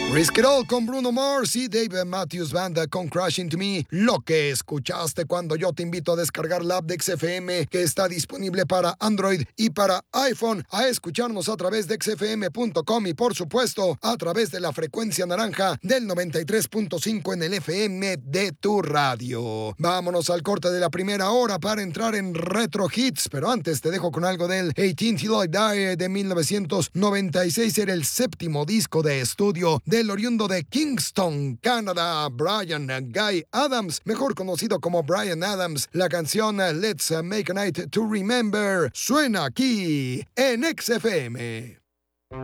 Risk It All con Bruno Mars y Dave Matthews Band con Crash Into Me. Lo que escuchaste cuando yo te invito a descargar la app de XFM, que está disponible para Android y para iPhone, a escucharnos a través de xfm.com y por supuesto a través de la frecuencia naranja del 93.5 en el FM de tu radio. Vámonos al corte de la primera hora para entrar en Retro Hits, pero antes te dejo con algo del 18 Till I Die de 1996. Era el séptimo disco de estudio del oriundo de Kingston, Canadá, Bryan Guy Adams, mejor conocido como Bryan Adams. La canción Let's Make a Night to Remember suena aquí en XFM.